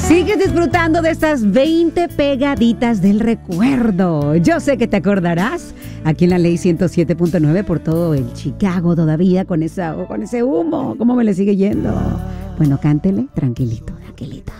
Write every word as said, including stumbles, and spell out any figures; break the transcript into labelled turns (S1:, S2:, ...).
S1: Sigues disfrutando de estas veinte pegaditas del recuerdo. Yo sé que te acordarás aquí en la Ley ciento siete punto nueve por todo el Chicago todavía con, esa, con ese humo. ¿Cómo me le sigue yendo? Bueno, cántele tranquilito, tranquilito.